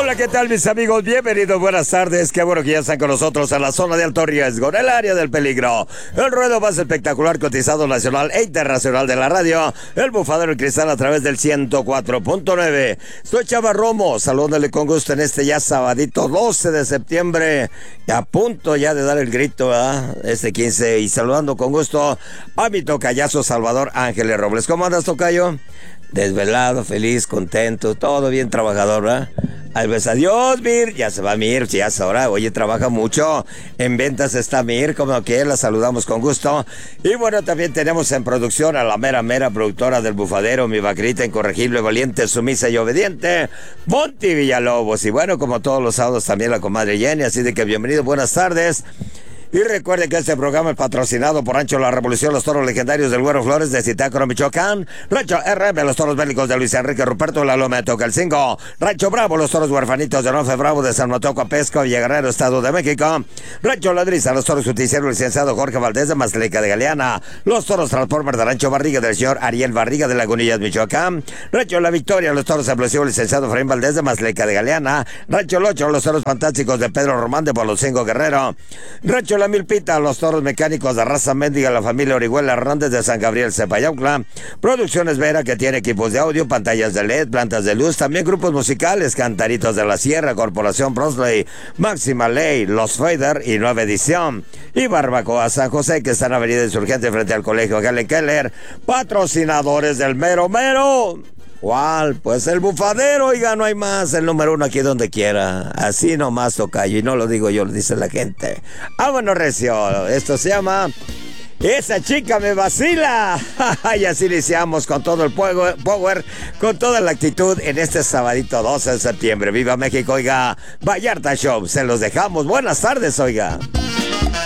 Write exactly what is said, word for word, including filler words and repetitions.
Hola, ¿qué tal, mis amigos? Bienvenidos, buenas tardes. Qué bueno que ya están con nosotros en la zona de alto riesgo, en el área del peligro. El ruedo más espectacular, cotizado nacional e internacional de la radio. El Bufadero y Cristal a través del ciento cuatro punto nueve. Soy Chava Romo, saludándole con gusto en este ya sabadito doce de septiembre. Y a punto ya de dar el grito, ¿verdad? Este quince. Y saludando con gusto a mi tocayazo Salvador Ángeles Robles. ¿Cómo andas, tocayo? Desvelado, feliz, contento, todo bien trabajador, ¿verdad? Al beso, adiós, Mir, ya se va Mir, ya es hora, oye, trabaja mucho, en ventas está Mir, como que la saludamos con gusto. Y bueno, también tenemos en producción a la mera, mera productora del Bufadero, mi vaquerita incorregible, valiente, sumisa y obediente, Monty Villalobos. Y bueno, como todos los sábados también la comadre Jenny, así de que bienvenido, buenas tardes. Y recuerde que este programa es patrocinado por Rancho La Revolución, los toros legendarios del Güero Flores de Zitácuaro, Michoacán, Rancho R M, los toros bélicos de Luis Enrique Ruperto, La Loma de Tocalcingo, Rancho Bravo, los toros huerfanitos de Nofe Bravo de San Mateo Pesco, Villaguerrero, Estado de México, Rancho Ladriza, los toros justicieros licenciado Jorge Valdés de Mazleca de Galeana, los toros Transformer de Rancho Barriga del señor Ariel Barriga de Lagunillas, Michoacán, Rancho La Victoria, los toros explosivos licenciado Efraín Valdés de Mazleca de Galeana, Rancho Locho, los toros fantásticos de Pedro Román de Boloncingo Guerrero, Rancho La Milpita, los toros mecánicos de raza mendiga, la familia Orihuela Hernández de San Gabriel Cepayaucla, Producciones Vera, que tiene equipos de audio, pantallas de L E D, plantas de luz, también grupos musicales, Cantaritos de la Sierra, Corporación Brosley, Máxima Ley, Los Fader y Nueva Edición, y Barbacoa San José, que está en Avenida Insurgente frente al Colegio Helen Keller, patrocinadores del mero mero. ¿Cuál? Pues el Bufadero, oiga, no hay más, el número uno aquí donde quiera, así nomás, tocayo, y no lo digo yo, lo dice la gente. Vámonos, recio, esto se llama Esa Chica Me Vacila, y así iniciamos con todo el power, power, con toda la actitud en este sabadito doce de septiembre. ¡Viva México, oiga! Vallarta Show, se los dejamos, buenas tardes, oiga.